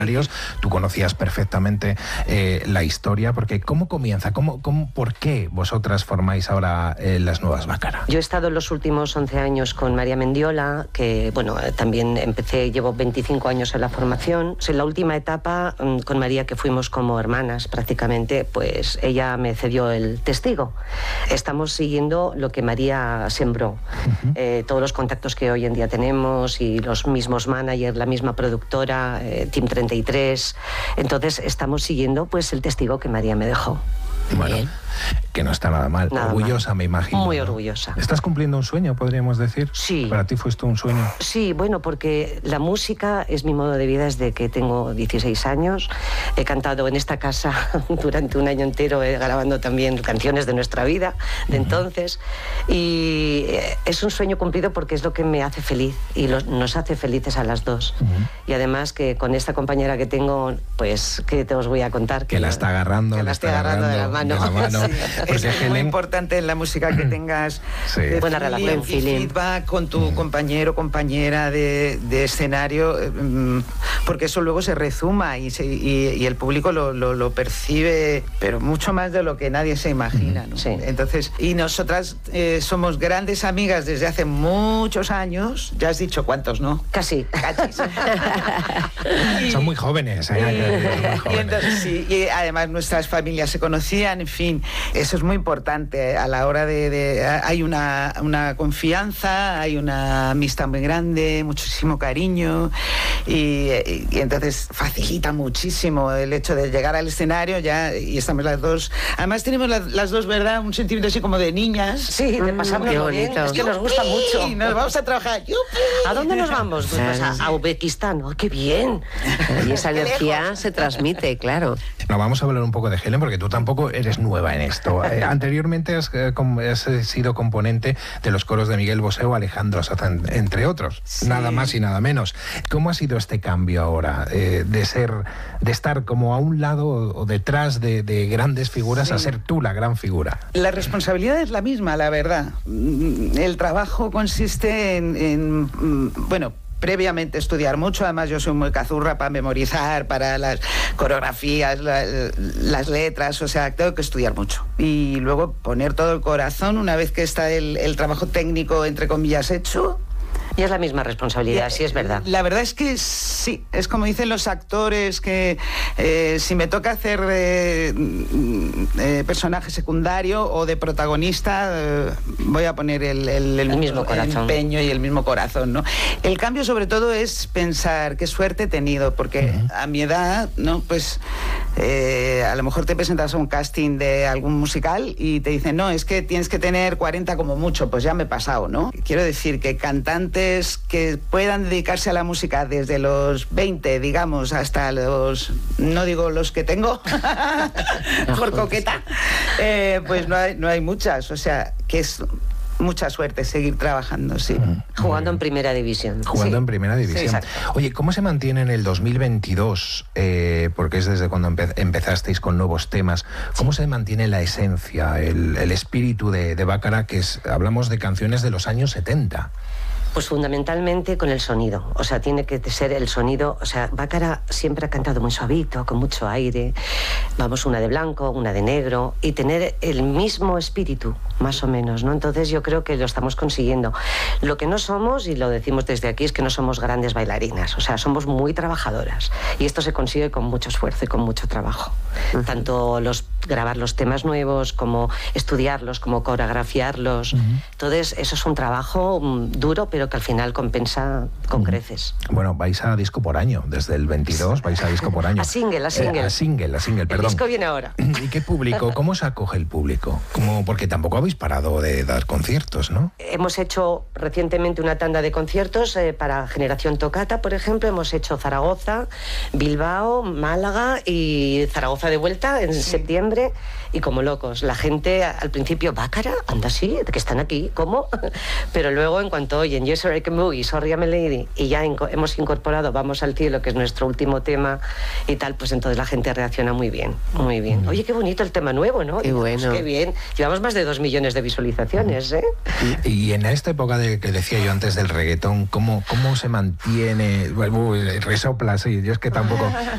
Tú conocías perfectamente la historia, porque ¿cómo comienza? ¿Por qué vosotras formáis ahora las Nuevas Bácara? Yo he estado en los últimos 11 años con María Mendiola, que bueno, también llevo 25 años en la formación. En la última etapa con María, que fuimos como hermanas prácticamente, pues ella me cedió el testigo. Estamos siguiendo lo que María sembró. Todos los contactos que hoy en día tenemos y los mismos managers, la misma productora, Team 33. Entonces estamos siguiendo pues el testigo que María me dejó. Bueno, que no está nada mal. Orgullosa, me imagino. Muy ¿no? orgullosa. ¿Estás cumpliendo un sueño, podríamos decir? Sí. ¿Para ti fue esto un sueño? Sí, bueno, porque la música es mi modo de vida desde que tengo 16 años. He cantado en esta casa durante un año entero, grabando también canciones de nuestra vida, de entonces. Y es un sueño cumplido porque es lo que me hace feliz y nos hace felices a las dos. Y además que con esta compañera que tengo, pues, ¿qué te os voy a contar? Que la está agarrando. Que la estoy agarrando de la mano. Sí. Es muy importante en la música que tengas buena relación, feedback con tu compañero o compañera de escenario, porque eso luego se rezuma y el público lo percibe, pero mucho más de lo que nadie se imagina, ¿no? Sí. Entonces, y nosotras somos grandes amigas desde hace muchos años. Ya has dicho cuántos, ¿no? Casi. Son muy jóvenes. Y entonces, sí, y además nuestras familias se conocían, en fin, eso es muy importante a la hora hay una confianza, hay una amistad muy grande, muchísimo cariño y entonces facilita muchísimo el hecho de llegar al escenario ya y estamos las dos. Además tenemos las dos, ¿verdad? Un sentimiento así como de niñas. Sí, de pasárnoslo bien. Es que nos gusta mucho. Y nos vamos a trabajar. ¿A dónde nos vamos? Pues a Uzbekistán. ¡Oh, qué bien! Y esa energía se transmite, claro. No, vamos a hablar un poco de Helen, porque tú tampoco eres nueva en esto. Anteriormente has sido componente de los coros de Miguel Bosé o Alejandro Sanz, entre otros. Sí. Nada más y nada menos. ¿Cómo ha sido este cambio ahora? De estar como a un lado o detrás de grandes figuras a ser tú la gran figura. La responsabilidad es la misma, la verdad. El trabajo consiste en bueno, previamente estudiar mucho, además yo soy muy cazurra para memorizar, para las coreografías, las letras, o sea, tengo que estudiar mucho. Y luego poner todo el corazón una vez que está el trabajo técnico, entre comillas, hecho. Y es la misma responsabilidad, sí, es verdad. La verdad es que sí, es como dicen los actores, que si me toca hacer personaje secundario o de protagonista, voy a poner el mismo corazón, el empeño y el mismo corazón, ¿no? El cambio sobre todo es pensar qué suerte he tenido, porque a mi edad, ¿no? Pues a lo mejor te presentas a un casting de algún musical y te dicen, no, es que tienes que tener 40 como mucho, pues ya me he pasado, ¿no? Quiero decir que cantantes que puedan dedicarse a la música desde los 20, digamos, hasta los, no digo los que tengo, por coqueta, pues no hay muchas, o sea, que es mucha suerte seguir trabajando, sí. Jugando en primera división. Jugando en primera división. Sí, oye, ¿cómo se mantiene en el 2022? Porque es desde cuando empezasteis con nuevos temas. ¿Cómo se mantiene la esencia, el espíritu de Bácara, que hablamos de canciones de los años 70? Pues fundamentalmente con el sonido, o sea, tiene que ser el sonido, o sea, Bácara siempre ha cantado muy suavito, con mucho aire, vamos, una de blanco, una de negro, y tener el mismo espíritu, más o menos, ¿no? Entonces yo creo que lo estamos consiguiendo. Lo que no somos, y lo decimos desde aquí, es que no somos grandes bailarinas, o sea, somos muy trabajadoras, y esto se consigue con mucho esfuerzo y con mucho trabajo. Tanto grabar los temas nuevos, como estudiarlos, como coreografiarlos. Entonces, eso es un trabajo duro, pero que al final compensa con creces. Bueno, vais a disco por año, desde el 22 vais a disco por año. A single, perdón. El disco viene ahora. ¿Y qué público? ¿Cómo se acoge el público? Porque tampoco habéis parado de dar conciertos, ¿no? Hemos hecho recientemente una tanda de conciertos para Generación Tocata, por ejemplo. Hemos hecho Zaragoza, Bilbao, Málaga y Zaragoza de vuelta en septiembre. Y como locos, la gente al principio, Bácara, anda así, que están aquí, ¿cómo? Pero luego en cuanto oyen Yes Sir I Can Boogie, Sorry I'm a Lady, y ya hemos incorporado Vamos al Cielo, que es nuestro último tema y tal, pues entonces la gente reacciona muy bien, muy bien. Oye, qué bonito el tema nuevo, ¿no? Qué bueno. Pues qué bien. Llevamos más de 2 millones de visualizaciones, ¿eh? Y en esta época que decía yo antes del reggaetón, ¿cómo se mantiene? Bueno, resopla, sí, yo es que tampoco...